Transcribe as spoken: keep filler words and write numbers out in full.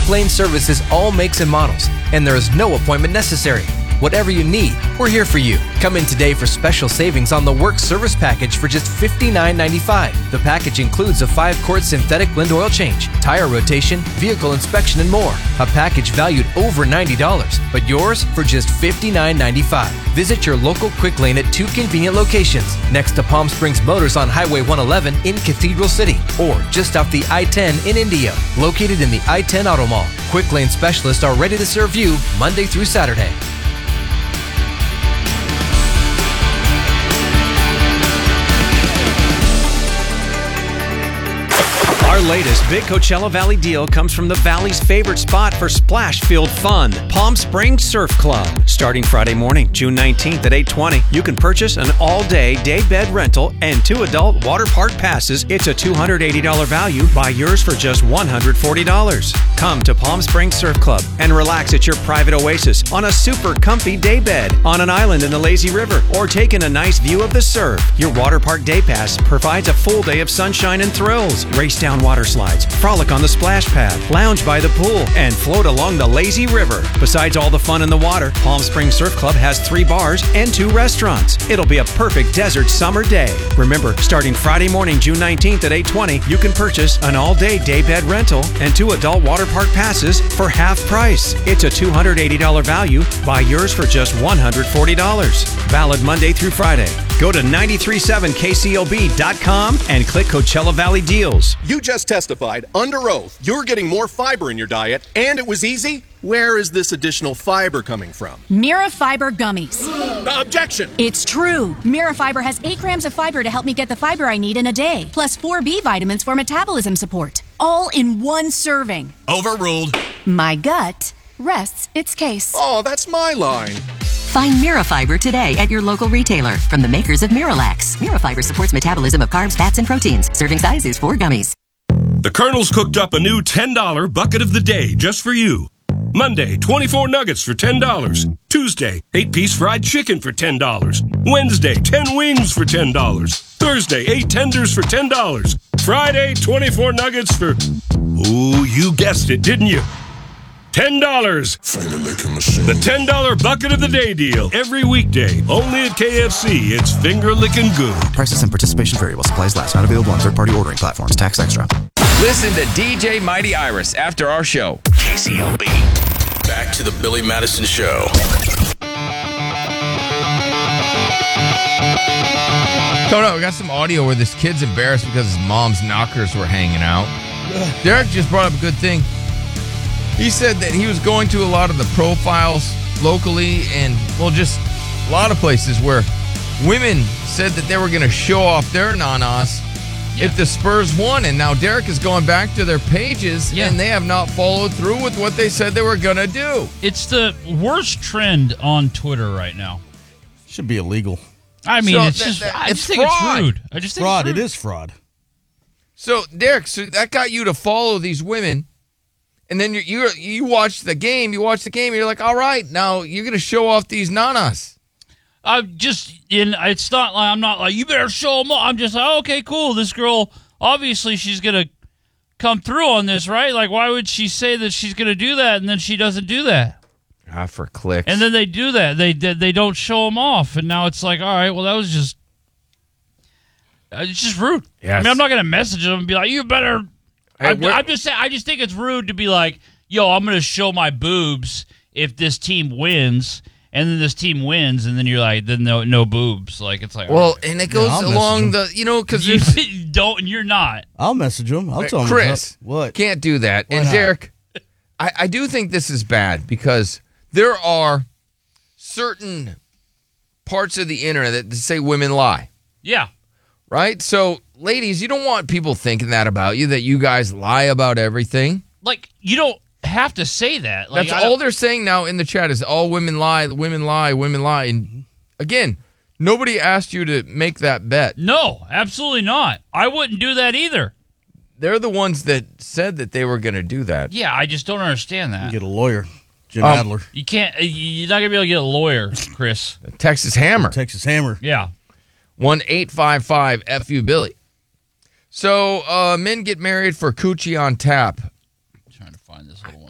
Quick Lane services all makes and models, and there is no appointment necessary. Whatever you need, we're here for you. Come in today for special savings on the work service package for just fifty-nine ninety-five. The package includes a five-quart synthetic blend oil change, tire rotation, vehicle inspection, and more. A package valued over ninety dollars, but yours for just fifty-nine ninety-five. Visit your local Quick Lane at two convenient locations, next to Palm Springs Motors on Highway one eleven in Cathedral City, or just off the I ten in Indio, located in the I ten Auto Mall. Quick Lane specialists are ready to serve you Monday through Saturday. Our latest big Coachella Valley deal comes from the Valley's favorite spot for splash-filled fun, Palm Springs Surf Club. Starting Friday morning, June nineteenth at eight twenty, you can purchase an all-day day bed rental and two adult water park passes. It's a two hundred eighty dollars value. Buy yours for just one hundred forty dollars. Come to Palm Springs Surf Club and relax at your private oasis on a super comfy day bed on an island in the lazy river, or take in a nice view of the surf. Your water park day pass provides a full day of sunshine and thrills. Race down water slides, frolic on the splash pad, lounge by the pool, and float along the lazy river. Besides all the fun in the water, Palm Springs Surf Club has three bars and two restaurants. It'll be a perfect desert summer day. Remember, starting Friday morning, June nineteenth at eight twenty, you can purchase an all-day day bed rental and two adult water park passes for half price. It's a two hundred eighty dollars value. Buy yours for just one hundred forty dollars. Valid Monday through Friday. Go to nine three seven K C O B dot com and click Coachella Valley Deals. You just testified under oath you're getting more fiber in your diet, and it was easy? Where is this additional fiber coming from? Mirafiber gummies. Objection! It's true. Mirafiber has eight grams of fiber to help me get the fiber I need in a day, plus four B vitamins for metabolism support. All in one serving. Overruled. My gut rests its case. Oh, that's my line. Find Mirafiber today at your local retailer from the makers of Miralax. Mirafiber supports metabolism of carbs, fats, and proteins. Serving size is four gummies. The Colonel's cooked up a new ten dollar bucket of the day just for you. Monday, twenty-four nuggets for ten dollars. Tuesday, eight-piece fried chicken for ten dollars. Wednesday, ten wings for ten dollars. Thursday, eight tenders for ten dollars. Friday, twenty-four nuggets for... Ooh, you guessed it, didn't you? ten dollars. The ten dollar bucket of the day deal. Every weekday. Only at K F C. It's finger-licking good. Prices and participation vary while supplies last. Not available on third-party ordering platforms. Tax extra. Listen to D J Mighty Iris after our show. K C O B. Back to the Billy Madison Show. Toto, we got some audio where this kid's embarrassed because his mom's knockers were hanging out. Derek just brought up a good thing. He said that he was going to a lot of the profiles locally and, well, just a lot of places where women said that they were going to show off their nanas yeah. if the Spurs won. And now Derek is going back to their pages, yeah. and they have not followed through with what they said they were going to do. It's the worst trend on Twitter right now. Should be illegal. I mean, so it's that, just, that, I it's just think fraud. it's rude. I just think fraud. it's rude. It is fraud. So, Derek, so that got you to follow these women. And then you you you watch the game, you watch the game, and you're like, all right, now you're going to show off these nanas. I'm just, in. it's not like, I'm not like, you better show them off. I'm just like, oh, okay, cool. This girl, obviously she's going to come through on this, right? Like, why would she say that she's going to do that, and then she doesn't do that? Ah, for clicks. And then they do that. They they don't show them off, and now it's like, all right, well, that was just, it's just rude. Yes. I mean, I'm not going to message them and be like, you better... I'm, I'm just saying. I just think it's rude to be like, "Yo, I'm going to show my boobs if this team wins," and then this team wins, and then you're like, "Then no, no boobs." Like it's like, well, right. and it goes yeah, along the, you know, because you don't, and you're not. I'll message them. I'll tell them. Chris, what can't do that. Why and not? Derek, I, I do think this is bad because there are certain parts of the internet that say women lie. Yeah. Right? So, ladies, you don't want people thinking that about you, that you guys lie about everything. Like, you don't have to say that. Like, That's all they're saying now in the chat is all women lie, women lie, women lie. And again, nobody asked you to make that bet. No, absolutely not. I wouldn't do that either. They're the ones that said that they were going to do that. Yeah, I just don't understand that. You get a lawyer, Jim um, Adler. You can't, you're not going to be able to get a lawyer, Chris. Texas Hammer. Texas Hammer. Yeah. one eight five five F U Billy. So, uh, men get married for coochie on tap.